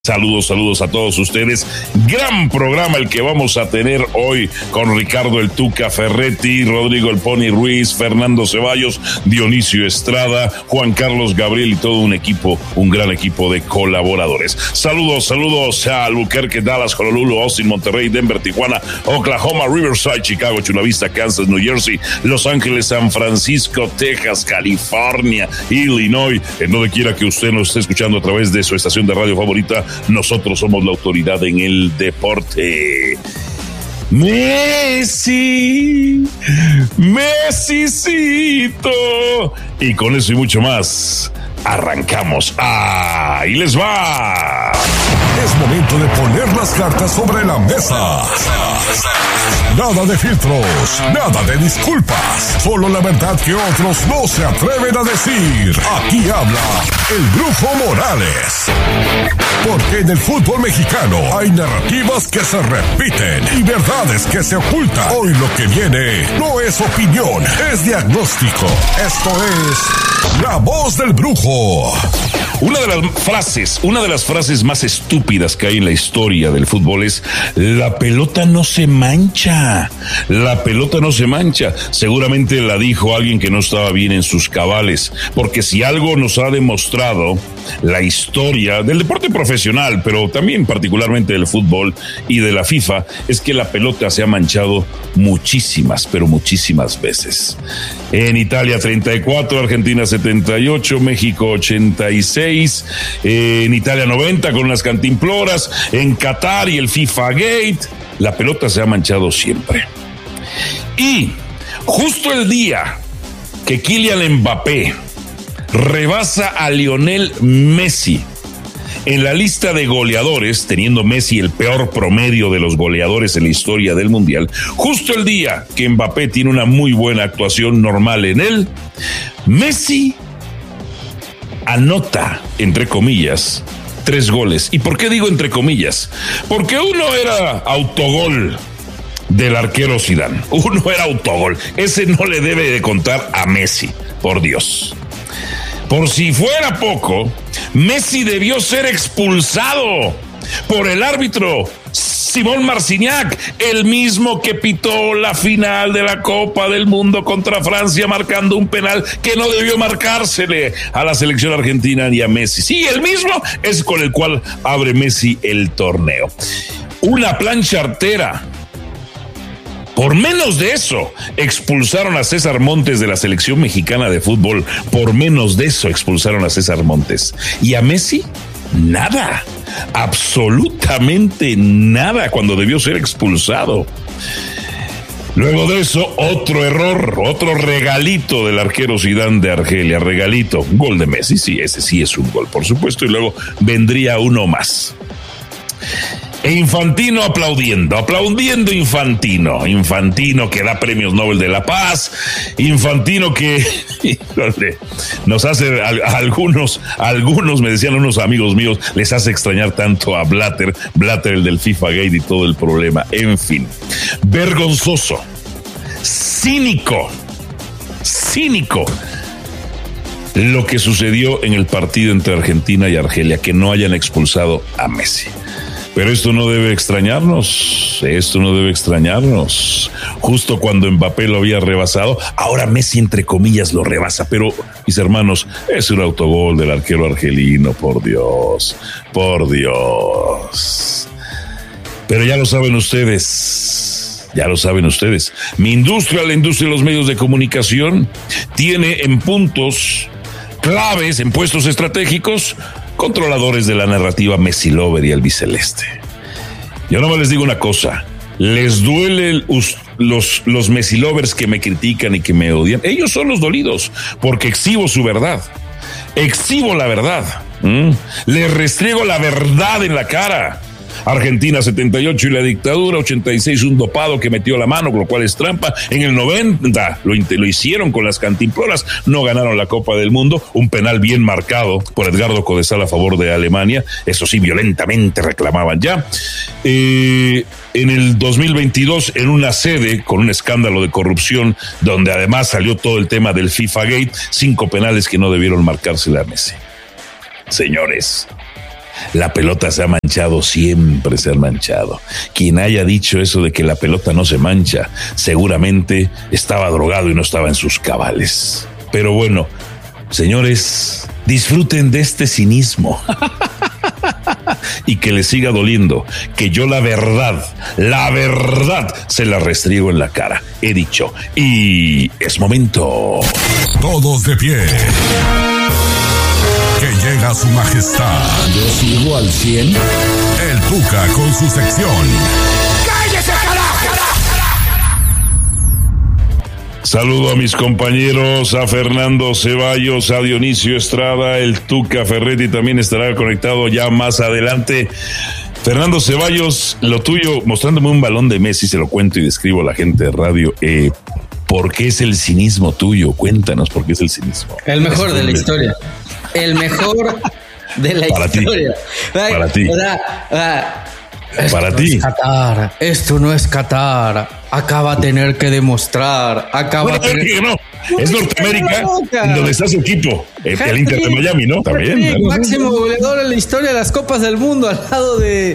Saludos a todos ustedes. Gran programa el que vamos a tener hoy con Ricardo el Tuca Ferretti, Rodrigo el Pony Ruiz, Fernando Ceballos, Dionisio Estrada, Juan Carlos Gabriel y todo un equipo, un gran equipo de colaboradores. Saludos a Albuquerque, Dallas, Honolulu, Austin, Monterrey, Denver, Tijuana, Oklahoma, Riverside, Chicago, Chula Vista, Kansas, New Jersey, Los Ángeles, San Francisco, Texas, California, Illinois, en donde quiera que usted nos esté escuchando a través de su estación de radio favorita. Nosotros somos la autoridad en el deporte. Mesicito. Y con eso y mucho más, arrancamos. ¡Ahí les va! Es momento de poner las cartas sobre la mesa. Nada de filtros, nada de disculpas, solo la verdad que otros no se atreven a decir. Aquí habla el Brujo Morales. Porque en el fútbol mexicano hay narrativas que se repiten y verdades que se ocultan. Hoy lo que viene no es opinión, es diagnóstico. Esto es La Voz del Brujo. Una de las frases más estúpidas que hay en la historia del fútbol es: la pelota no se mancha. La pelota no se mancha. Seguramente la dijo alguien que no estaba bien en sus cabales, porque si algo nos ha demostrado la historia del deporte profesional, pero también particularmente del fútbol y de la FIFA, es que la pelota se ha manchado muchísimas veces. En Italia 34, Argentina 78, México 86, en Italia 90 con las cantimploras, en Qatar y el FIFA Gate, la pelota se ha manchado siempre. Y justo el día que Kylian Mbappé rebasa a Lionel Messi en la lista de goleadores, teniendo Messi el peor promedio de los goleadores en la historia del Mundial, justo el día que Mbappé tiene una muy buena actuación normal en él, Messi anota, entre comillas, 3 goles. ¿Y por qué digo entre comillas? Porque uno era autogol del arquero Zidane. Uno era autogol. Ese no le debe de contar a Messi, por Dios. Por si fuera poco, Messi debió ser expulsado por el árbitro Simón Marciniak, el mismo que pitó la final de la Copa del Mundo contra Francia, marcando un penal que no debió marcársele a la selección argentina ni a Messi. Sí, el mismo es con el cual abre Messi el torneo. Una plancha artera. Por menos de eso, expulsaron a César Montes de la selección mexicana de fútbol. Por menos de eso, expulsaron a César Montes. ¿Y a Messi? Nada. Absolutamente nada cuando debió ser expulsado. Luego de eso, otro error, otro regalito del arquero Zidane de Argelia. Regalito. Gol de Messi. Sí, ese sí es un gol, por supuesto. Y luego vendría uno más. E Infantino aplaudiendo Infantino que da premios Nobel de la Paz, Infantino que nos hace algunos me decían unos amigos míos, les hace extrañar tanto a Blatter el del FIFA Gate y todo el problema. En fin, vergonzoso, cínico lo que sucedió en el partido entre Argentina y Argelia, que no hayan expulsado a Messi. Pero esto no debe extrañarnos. Justo cuando Mbappé lo había rebasado, ahora Messi entre comillas lo rebasa. Pero, mis hermanos, es un autogol del arquero argelino, por Dios. Pero ya lo saben ustedes. Mi industria, la industria de los medios de comunicación, tiene en puntos claves, en puestos estratégicos, controladores de la narrativa Messi Lover y albiceleste. Yo nomás les digo una cosa: les duele los Messi Lovers que me critican y que me odian. Ellos son los dolidos, porque exhibo su verdad, exhibo la verdad, les restriego la verdad en la cara. Argentina 78 y la dictadura, 86 un dopado que metió la mano, lo cual es trampa. En el 90 lo hicieron con las cantimploras, no ganaron la Copa del Mundo, un penal bien marcado por Edgardo Codesal a favor de Alemania, eso sí, violentamente reclamaban ya. En el 2022, en una sede con un escándalo de corrupción, donde además salió todo el tema del FIFA Gate, 5 penales que no debieron marcársele a Messi. Señores, La pelota se ha manchado, siempre se ha manchado. Quien haya dicho eso de que la pelota no se mancha, seguramente estaba drogado y no estaba en sus cabales. Pero bueno, señores, disfruten de este cinismo. Y que les siga doliendo, que yo la verdad, se la restriego en la cara. He dicho, y es momento. Todos de pie. Que llega su majestad. Yo sigo al 100. El Tuca con su sección. ¡Cállese, carajo! Saludo a mis compañeros, a Fernando Ceballos, a Dionisio Estrada, el Tuca Ferretti también estará conectado ya más adelante. Fernando Ceballos, lo tuyo, mostrándome un balón de Messi, se lo cuento y describo a la gente de radio. ¿Por qué es el cinismo tuyo? Cuéntanos por qué es el cinismo. El mejor de la historia. El mejor de la historia. Para ti. Para ti. Esto no es Qatar. Acaba de tener que demostrar. No. Es Norteamérica, en donde está su equipo, el Inter de Miami, ¿no? También. El máximo goleador en la historia de las Copas del Mundo, al lado de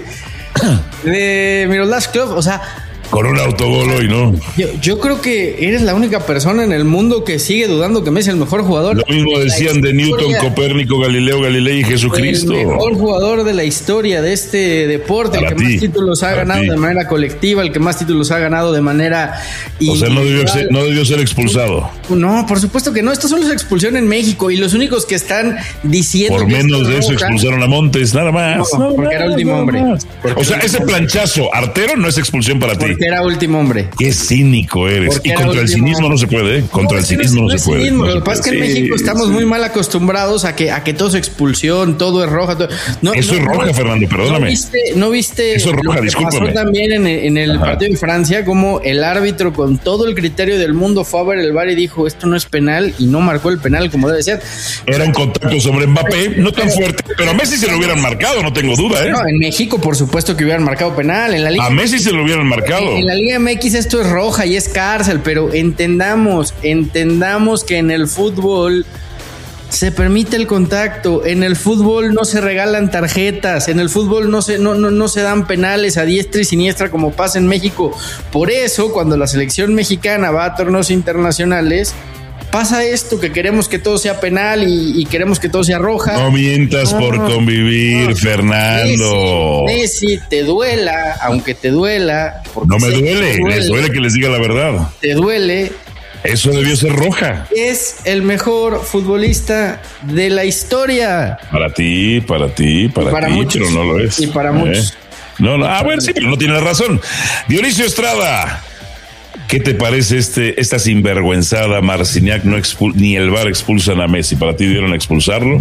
Miroslav Klose. O sea, con un autogol hoy, ¿no? Yo creo que eres la única persona en el mundo que sigue dudando que Messi es el mejor jugador. Lo mismo decían de Newton, Copérnico, Galileo Galilei y Jesucristo. El mejor jugador de la historia de este deporte, el que más títulos ha ganado de manera colectiva, el que más títulos ha ganado de manera... O sea, no debió ser expulsado. No, por supuesto que no. Esto solo es expulsión en México y los únicos que están diciendo... Por menos de eso expulsaron a Montes, nada más. No, porque era último hombre. O sea, ese planchazo artero no es expulsión para ti. Porque era último hombre. Qué cínico eres. Porque y contra el cinismo no se puede, ¿eh? Contra el cinismo no se puede. Lo que pasa es que en México estamos muy mal acostumbrados a que todo es expulsión, todo es roja. Eso es roja, Fernando, perdóname. ¿No viste eso es roja, discúlpame. Pasó también en el partido de Francia, como el árbitro con todo el criterio del mundo fue a ver el VAR y dijo, esto no es penal, y no marcó el penal como debe ser. Era un contacto sobre Mbappé, no tan fuerte, pero a Messi se lo hubieran marcado, no tengo duda, ¿eh? No, en México por supuesto que hubieran marcado penal. En la Liga a Messi se lo hubieran marcado. En la Liga MX esto es roja y es cárcel, pero entendamos que en el fútbol se permite el contacto, en el fútbol no se regalan tarjetas, en el fútbol no se dan penales a diestra y siniestra como pasa en México. Por eso, cuando la selección mexicana va a torneos internacionales, pasa esto, que queremos que todo sea penal y queremos que todo sea roja. No mientas por convivir, Fernando. Messi, te duela, aunque te duela. No me duele, les duele que les diga la verdad. Te duele. Eso debió ser roja. Es el mejor futbolista de la historia. Para ti, muchos, pero no lo es. Y para muchos. No, bueno, sí, pero no tienes razón. Dionisio Estrada, ¿qué te parece esta sinvergüenzada? Marciniak ni el VAR expulsan a Messi. ¿Para ti dieron a expulsarlo?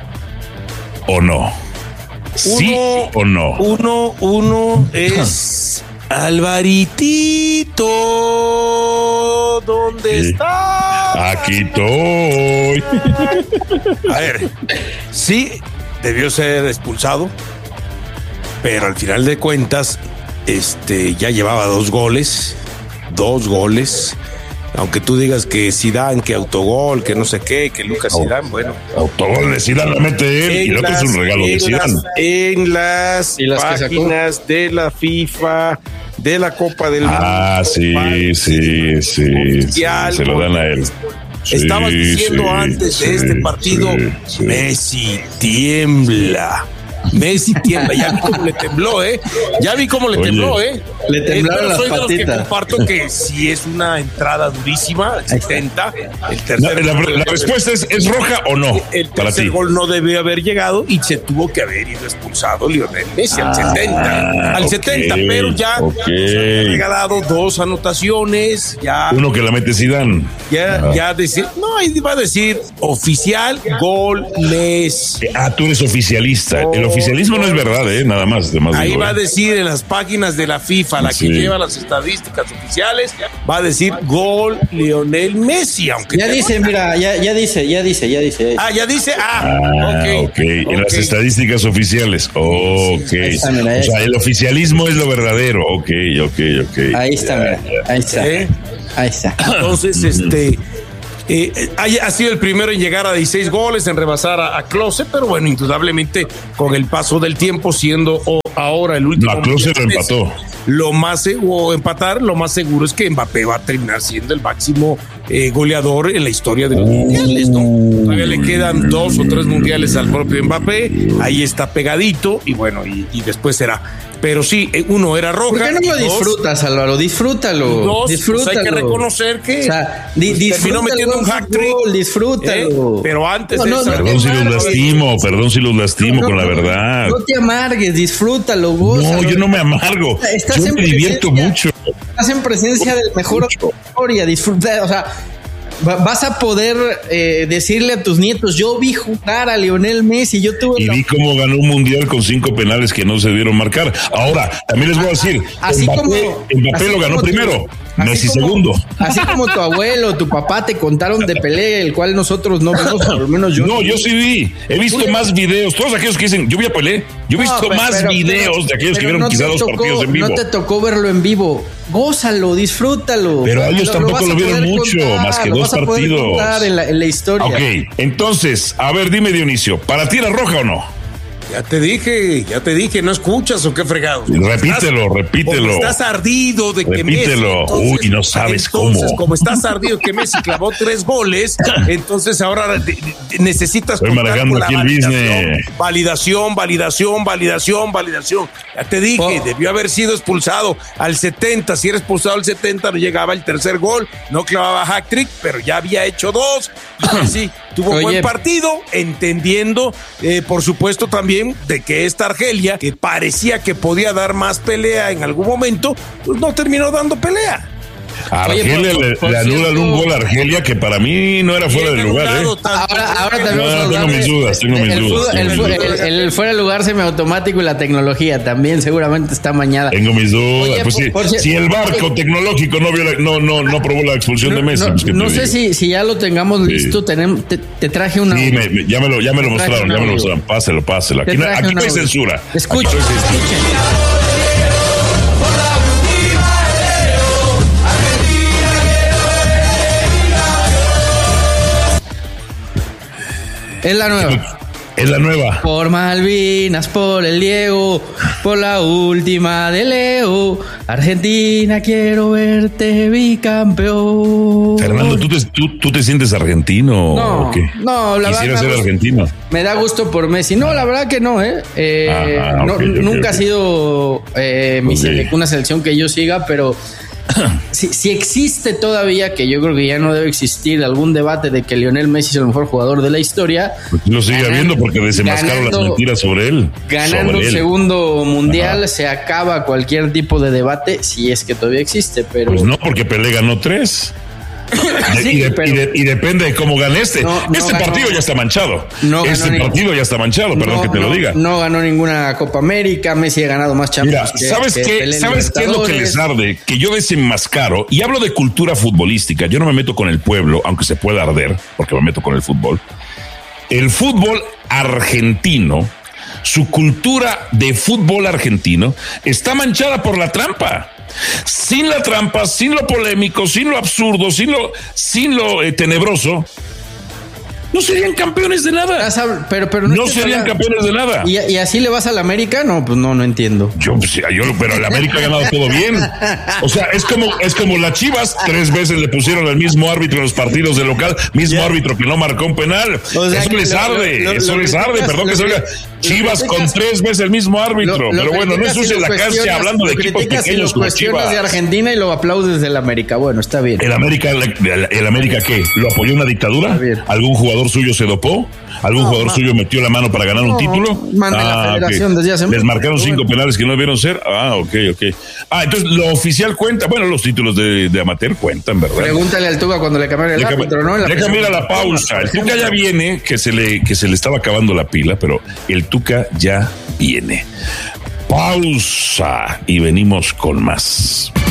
¿O no? ¿Sí o no? Uno es Alvaritito. ¿Dónde está? Aquí estoy. A ver, sí, debió ser expulsado, pero al final de cuentas, ya llevaba dos goles. Aunque tú digas que Zidane, que autogol, que no sé qué, que Lucas Zidane, bueno. Autogol de Zidane la mete él y el otro es un regalo de Zidane. En las páginas de la FIFA, de la Copa del Mundo. Sí. Se lo dan a él. Estabas diciendo antes de este partido, Messi tiembla. Ya vi cómo le tembló, ¿eh? Le temblaron las patitas. Soy de los que comparto que si es una entrada durísima, el 70, el tercer gol. La respuesta es roja o no. El tercer gol no debió haber llegado y se tuvo que haber ido expulsado Lionel Messi al 70. Al 70, pero ya ha regalado dos anotaciones. Uno que la mete Zidane. Ya decir, no, iba a decir oficial, gol Messi. Tú eres oficialista. El oficialismo no es verdad, nada más. Ahí va a decir en las páginas de la FIFA, la que lleva las estadísticas oficiales, va a decir gol Lionel Messi, aunque ya dice, mira, ya dice. ¿ya dice? Ok. En las estadísticas oficiales. Ok. Ahí está, mira, o sea, el oficialismo es lo verdadero. Ok. Ahí está, mira. Ahí está. Entonces, ha sido el primero en llegar a 16 goles, en rebasar a Klose, pero bueno, indudablemente con el paso del tiempo, siendo ahora el último. No, Klose lo empató. Lo más seguro es que Mbappé va a terminar siendo el máximo goleador en la historia de los mundiales, ¿no? Todavía le quedan 2 o 3 mundiales al propio Mbappé, ahí está pegadito, y bueno, y después será. Pero sí, uno era roja. ¿Por qué no lo disfrutas, Álvaro? Disfrútalo. Pues hay que reconocer que terminó metiendo un hat-trick. Disfrútalo. Pero antes perdón si los lastimo con la verdad. No te amargues, disfrútalo, gózalo. No, yo no me amargo. Yo me divierto mucho. Estás en presencia del mejor historia. Disfruta, o sea, vas a poder decirle a tus nietos, yo vi jugar a Lionel Messi, y vi cómo ganó un mundial con 5 penales que no se dieron marcar. Ahora, también les voy a decir, Mbappé lo ganó primero, Messi segundo. Así como tu abuelo, tu papá te contaron de Pelé, el cual nosotros no vemos, por lo menos yo. No, yo sí vi, he visto más videos, todos aquellos que dicen, yo vi a Pelé, yo he visto más videos de aquellos que vieron quizá 2 partidos en vivo. No te tocó verlo en vivo. Gózalo, disfrútalo. Pero ellos tampoco lo vieron mucho, más que 2 partidos. En la historia. Ok, entonces, a ver, dime, Dionisio, ¿para ti era roja o no? Ya te dije, ¿no escuchas o qué fregado? Repítelo. Estás ardido de que Repítelo. Messi. Entonces, no sabes cómo. Como estás ardido que Messi clavó 3 goles, entonces ahora necesitas Estoy manejando aquí el business. Validación. Ya te dije, debió haber sido expulsado al 70. Si era expulsado al 70, no llegaba el tercer gol, no clavaba hat-trick, pero ya había hecho 2. Y sí, tuvo buen partido, entendiendo, por supuesto, también de que esta Argelia, que parecía que podía dar más pelea en algún momento, pues no terminó dando pelea. A Argelia le anulan un gol a Argelia que para mí no era fuera de lugar. Ahora tengo mis dudas. El fuera de lugar semiautomático y la tecnología también seguramente está mañada. Tengo mis dudas. Si el barco tecnológico no probó la expulsión de Messi. No sé si ya lo tengamos listo. Te traje una. Sí, ya me lo mostraron. Páselo. Aquí no hay censura. Escuchen. Es la nueva. Por Malvinas, por el Diego, por la última de Leo. Argentina, quiero verte bicampeón. Fernando, ¿tú te sientes argentino? No, ¿o qué? No, la verdad. Quisiera ser argentino. Me da gusto por Messi. No, la verdad que no, nunca ha sido una selección que yo siga, pero si existe todavía, que yo creo que ya no debe existir, algún debate de que Lionel Messi es el mejor jugador de la historia, pues lo sigue habiendo porque desenmascaron las mentiras sobre él. Ganando un segundo mundial se acaba cualquier tipo de debate, si es que todavía existe, pero pues no, porque Pelé ganó 3. Sí, y depende de cómo gane este. Partido ya está manchado. Perdón que te lo diga. No ganó ninguna Copa América. Messi ha ganado más Champions. Mira, ¿sabes qué es lo que les arde? Que yo desenmascaro y hablo de cultura futbolística. Yo no me meto con el pueblo, aunque se pueda arder, porque me meto con el fútbol. El fútbol argentino, su cultura de fútbol argentino, está manchada por la trampa. Sin la trampa, sin lo polémico, sin lo absurdo, sin lo tenebroso, no serían campeones de nada. Pero no serían campeones de nada. ¿Y así le vas al América? No, pues no entiendo. Pero el América ha ganado todo bien. O sea, es como las Chivas, 3 veces le pusieron al mismo árbitro en los partidos de local, árbitro que no marcó un penal. O sea, eso les arde, perdón que se oiga. Chivas con 3 veces el mismo árbitro. Pero bueno, no ensucies la cancha hablando de equipos pequeños como Chivas. De Argentina y lo aplaudes del América. Bueno, está bien. ¿El América qué? ¿Lo apoyó una dictadura? ¿Algún jugador suyo se dopó? ¿Algún jugador suyo metió la mano para ganar un título? La federación desde hace Les marcaron 5 penales que no debieron ser. Ok. Entonces lo oficial cuenta. Bueno, los títulos de amateur cuentan, ¿verdad? Pregúntale al Tuca cuando le cambiaron el árbitro, ¿no? Déjame ir a la pausa. El Tuca ya viene, que se le estaba acabando la pila, pero el Tuca ya viene. Pausa y venimos con más.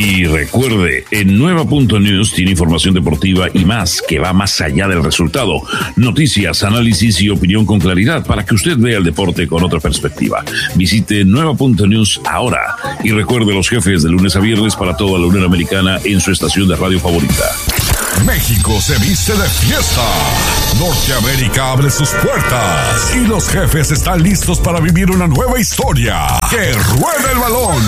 Y recuerde, en Nueva.News tiene información deportiva y más que va más allá del resultado. Noticias, análisis y opinión con claridad para que usted vea el deporte con otra perspectiva. Visite Nueva.News ahora y recuerde los jefes de lunes a viernes para toda la Unión Americana en su estación de radio favorita. México se viste de fiesta. Norteamérica abre sus puertas y los jefes están listos para vivir una nueva historia. ¡Que ruede el balón!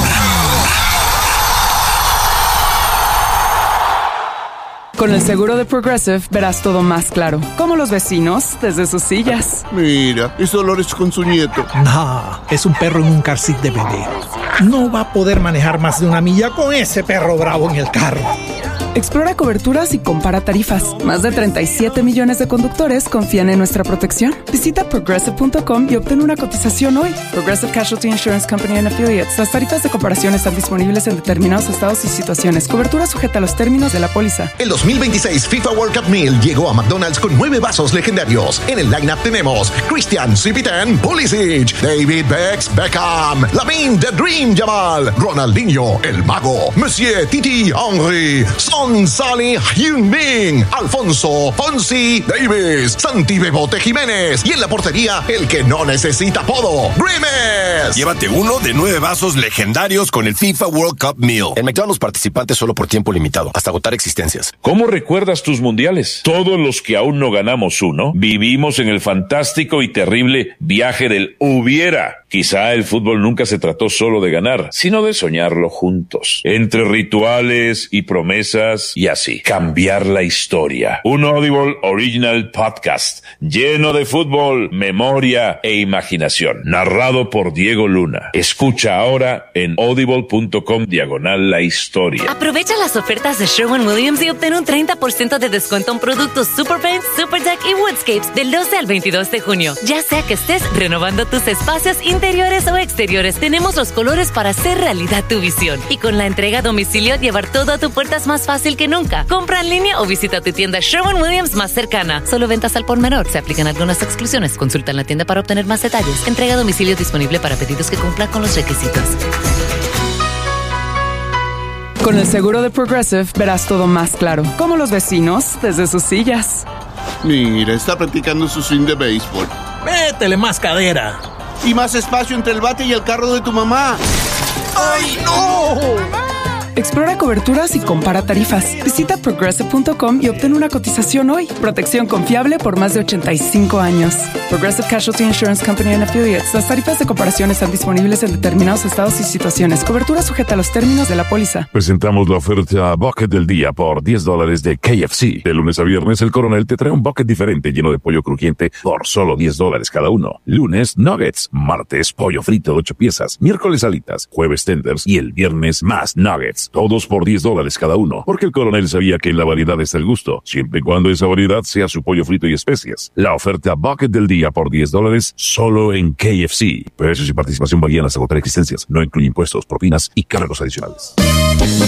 Con el seguro de Progressive verás todo más claro, como los vecinos desde sus sillas. Mira, es Dolores con su nieto. No, es un perro en un car seat de bebé. No va a poder manejar más de 1 milla con ese perro bravo en el carro. Explora coberturas y compara tarifas. Más de 37 millones de conductores confían en nuestra protección. Visita Progressive.com y obtén una cotización hoy. Progressive Casualty Insurance Company and Affiliates. Las tarifas de comparación están disponibles en determinados estados y situaciones. Cobertura sujeta a los términos de la póliza. El 2026 FIFA World Cup Meal llegó a McDonald's con 9 vasos legendarios. En el lineup tenemos Christian Cipitan Pulisic, David Beckham, Lamine The Dream Yamal, Ronaldinho El Mago, Monsieur Titi Henry, Son Salih Heung-min, Alfonso Fonsi Davis, Santi Bebote Jiménez y en la portería el que no necesita apodo, Grimes. Llévate uno de 9 vasos legendarios con el FIFA World Cup Meal. En McDonald's participantes solo por tiempo limitado, hasta agotar existencias. ¿Cómo recuerdas tus mundiales? Todos los que aún no ganamos uno, vivimos en el fantástico y terrible viaje del hubiera. Quizá el fútbol nunca se trató solo de ganar, sino de soñarlo juntos. Entre rituales y promesas y así, cambiar la historia. Un Audible Original Podcast lleno de fútbol, memoria e imaginación. Narrado por Diego Luna. Escucha ahora en audible.com/la historia. Aprovecha las ofertas de Sherwin-Williams y obtén un 30% de descuento en productos Super Paint, Super Deck y Woodscapes del 12 al 22 de junio. Ya sea que estés renovando tus espacios interiores o exteriores, tenemos los colores para hacer realidad tu visión. Y con la entrega a domicilio, llevar todo a tu puerta es más fácil que nunca. Compra en línea o visita tu tienda Sherwin-Williams más cercana. Solo ventas al por menor. Se aplican algunas exclusiones. Consulta en la tienda para obtener más detalles. Entrega a domicilio disponible para pedidos que cumplan con los requisitos. Con el seguro de Progressive verás todo más claro, como los vecinos desde sus sillas. Mira, está practicando su swing de béisbol. Métele más cadera. Y más espacio entre el bate y el carro de tu mamá. ¡Ay, no! Explora coberturas y compara tarifas. Visita Progressive.com y obtén una cotización hoy. Protección confiable por más de 85 años. Progressive Casualty Insurance Company and Affiliates. Las tarifas de comparación están disponibles en determinados estados y situaciones. Cobertura sujeta a los términos de la póliza. Presentamos la oferta Bucket del Día por $10 de KFC. De lunes a viernes, el Coronel te trae un bucket diferente lleno de pollo crujiente por solo $10 cada uno. Lunes, nuggets. Martes, pollo frito 8 piezas. Miércoles, alitas. Jueves, tenders. Y el viernes, más nuggets. Todos por $10 cada uno. Porque el Coronel sabía que en la variedad está el gusto, siempre y cuando esa variedad sea su pollo frito y especias. La oferta Bucket del Día por $10 solo en KFC. Precios y participación varían hasta agotar existencias. No incluye impuestos, propinas y cargos adicionales.